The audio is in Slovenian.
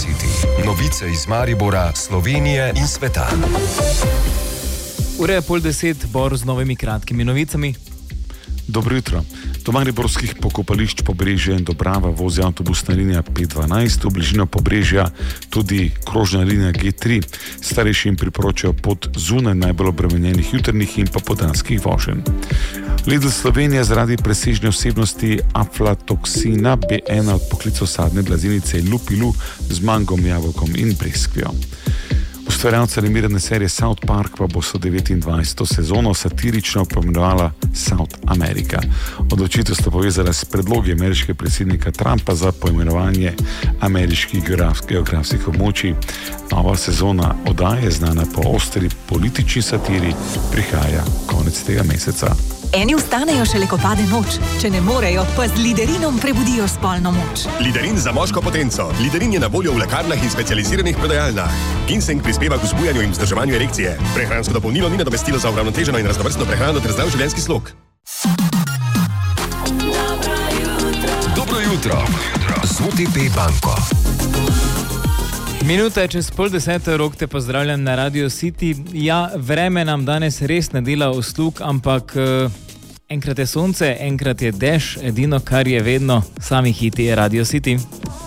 City. Novice iz Maribora, Slovenije in sveta. Ura je 9:30, Bor z novimi kratkimi novicami. Dobro jutro. Do mariborskih pokopališč Pobrežje in Dobrava vozi avtobusna linija 512, v bližino Pobrežja tudi krožna linija G3. Starejšim priporočajo pot zunaj najbolj obremenjenih jutrnih in popoldanskih voženj. Lidl Slovenija zaradi presežne vsebnosti aflatoksina B1 od poklicov sadne blazinice Lupilu z mangom, jabolkom in breskvijo. Ustvarjalca animirane serije South Park pa bo 29. sezono satirično pomenovala South America. Odločitev sta povezala s predlogi ameriškega predsednika Trumpa za poimenovanje ameriških geografskih območij. Nova sezona oddaje, znana po ostri politični satiri, prihaja konec tega meseca. Eni vstanejo šele, ko pade noč. Če ne morejo, pa z Liderinom prebudijo spolno moč. Liderin za moško potenco. Liderin je na voljo v lekarnah in specializiranih prodajalnah. Ginseng prispeva k vzbujanju in vzdrževanju erekcije. Prehransko dopolnilo ni nadomestilo za uravnoteženo in raznovrstno prehrano ter zdrav življenjski slog. Dobro jutro. Z OTP banko. Minuta je čez 9:30, Rok te pozdravljam na Radio City. Ja, vreme nam danes res ne dela uslug, ampak enkrat je sonce, enkrat je dež, edino kar je vedno, sami hiti je Radio City.